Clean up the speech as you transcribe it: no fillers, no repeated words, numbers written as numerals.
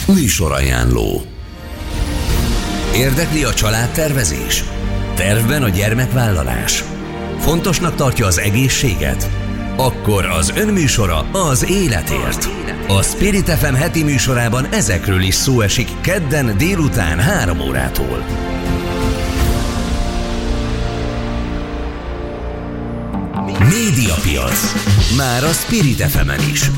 Műsorajánló. Érdekli a családtervezés? Tervben a gyermekvállalás? Fontosnak tartja az egészséget? Akkor az önműsora az életért. A Spirit FM heti műsorában ezekről is szó esik kedden délután 3 órától. Médiapiac. Már a Spirit FM-en is.